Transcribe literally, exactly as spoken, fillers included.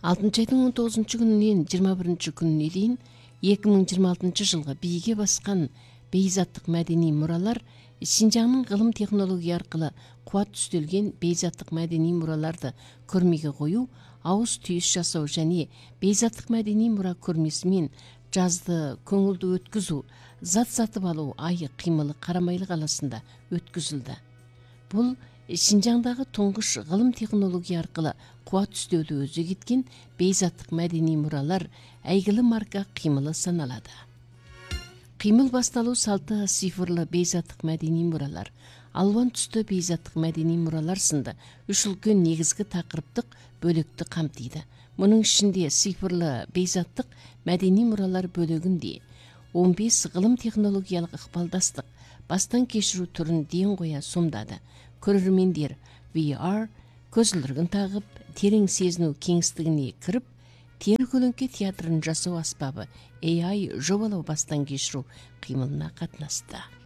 алтынчы айдын он тогузунчу күнүнөн жыйырма биринчи күнүнө чейин эки миң жыйырма алтынчы жылга бийге баскан бейзаттык мәдәни муралар Шинжаңдын гылым технология аркылы кубат түстөлгөн бейзаттык мәдәни мураларды көрмөгө коюу, ауыз түйүш жасоо және бейзаттык мәдәни мура көрмеси менен жазды көңүлдүү өткүзүү, зат сатып алуу айык кыймылы Карамайлы каласында өткүзүлдү. Бул Шинжаңдагы туңгуш гылым технология аркылы кубат түстөөлү өзү кеткен бейзаттык мәдәни муралар әйгиле марка кыймылы саналады. Кыймыл башталуу салты цифрлы бейзаттык мәдәни муралар, албан түстө бейзаттык мәдәни муралар сынды үч үлкөн негизги такырыптык бөлүктү камтыйды. Мунун ичинде цифрлы бейзаттык мәдәни муралар бөлүгүндө он беш гылым технологиялык ыкпалдастык бастан кечирүү түрүн ден коя сомдады. Көрөрмендер ви ар көзүлдүргүн тагып, терең сезинүү кеңистигине кирип, тер көлөңкө театрын жасоо аспабы эй ай жобалоо бастан кечирүү кыймылына катнашты.